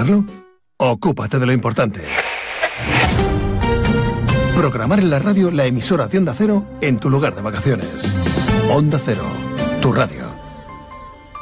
¿Programarlo? Ocúpate de lo importante. Programar en la radio la emisora de Onda Cero en tu lugar de vacaciones. Onda Cero, tu radio.